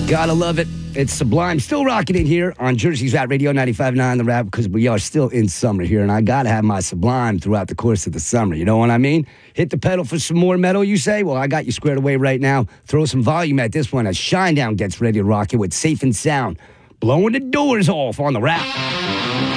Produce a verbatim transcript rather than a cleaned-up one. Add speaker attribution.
Speaker 1: Gotta love it. It's Sublime. Still rocking it here on Jersey's Rap Radio ninety-five point nine The Rap, because we are still in summer here, and I gotta have my Sublime throughout the course of the summer. You know what I mean? Hit the pedal for some more metal, you say? Well, I got you squared away right now. Throw some volume at this one as Shinedown gets ready to rock it with Safe and Sound, blowing the doors off on The Rap.